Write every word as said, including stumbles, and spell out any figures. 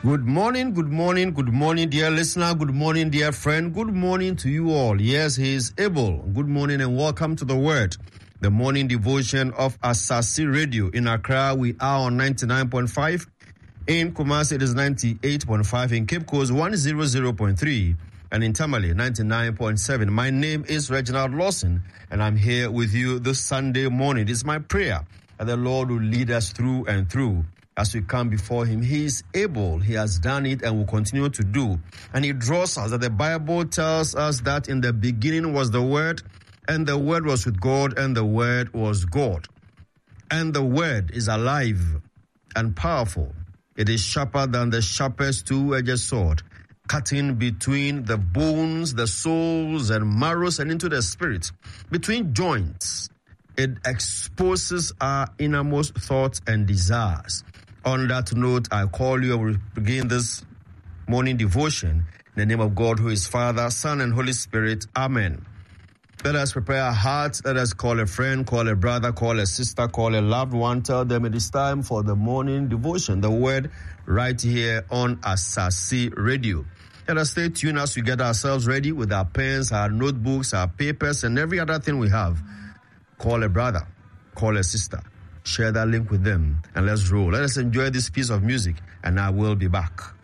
Good morning, good morning, good morning, dear listener. Good morning, dear friend. Good morning to you all. Yes, he is able. Good morning and welcome to the Word, the morning devotion of Asasi Radio. In Accra, we are on ninety-nine point five. In Kumasi, it is ninety-eight point five. In Cape Coast, one hundred point three. And in Tamale, ninety-nine point seven. My name is Reginald Lawson, and I'm here with you this Sunday morning. It is my prayer that the Lord will lead us through and through. As we come before him, he is able, he has done it and will continue to do. And he draws us that the Bible tells us that in the beginning was the Word, and the Word was with God, and the Word was God. And the Word is alive and powerful. It is sharper than the sharpest two-edged sword, cutting between the bones, the souls, and marrows, and into the spirit, between joints. It exposes our innermost thoughts and desires. On that note, I call you and we begin this morning devotion in the name of God, who is Father, Son, and Holy Spirit. Amen. Let us prepare our hearts. Let us call a friend, call a brother, call a sister, call a loved one. Tell them it is time for the morning devotion, the Word right here on Asasi Radio. Let us stay tuned as we get ourselves ready with our pens, our notebooks, our papers, and every other thing we have. Call a brother, call a sister, share that link with them, and let's roll. Let us enjoy this piece of music, and I will be back.